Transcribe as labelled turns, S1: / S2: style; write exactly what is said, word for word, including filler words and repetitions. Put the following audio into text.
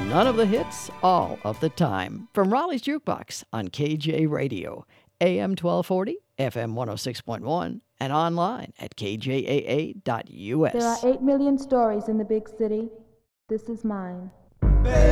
S1: None of the hits, all of the time. From Raleigh's Jukebox on K J Radio, A M twelve forty, F M one oh six point one, and online at K J A A dot U S.
S2: There are eight million stories in the big city. This is mine.